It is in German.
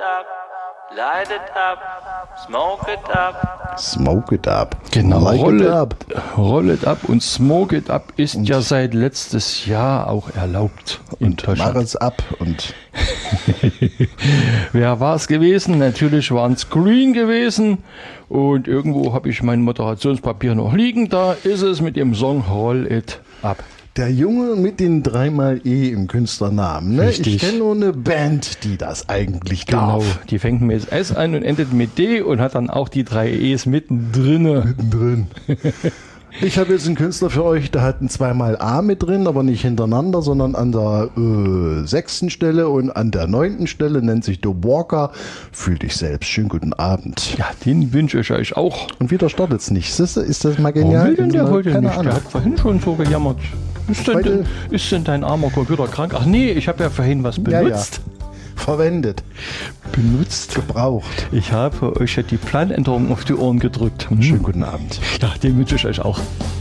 up, light it up, smoke it up. Smoke it up. Genau, Like roll it up. It up und Smoke it up ist ja seit letztes Jahr auch erlaubt in Und mach Deutschland. es ab. Und Wer war es gewesen? Natürlich waren es Green gewesen. Und irgendwo habe ich mein Moderationspapier noch liegen. Da ist es mit dem Song Roll It Up. der Junge mit den 3x E im Künstlernamen. Ne? Richtig. Ich kenne nur eine Band, die das eigentlich Genau, darf. die fängt mit S an und endet mit D und hat dann auch die 3 E's mittendrin. Mittendrin. Ich habe jetzt einen Künstler für euch, der hat ein 2x A mit drin, aber nicht hintereinander, sondern an der 6. Stelle und an der 9. Stelle, nennt sich The Walker. Fühl dich selbst. Schönen guten Abend. Ja, den wünsche ich euch auch. Und wieder startet es nicht. Siehste, ist das mal Warum genial? will denn der heute Keine nicht? Ahnung. Der hat vorhin schon so gejammert. Heute- Ist denn dein armer Computer krank? Ach nee, ich habe ja vorhin was benutzt. Verwendet. Benutzt. Gebraucht. Ich habe euch ja die Planänderung auf die Ohren gedrückt. Schönen guten Abend. Ja, den wünsche ich euch auch.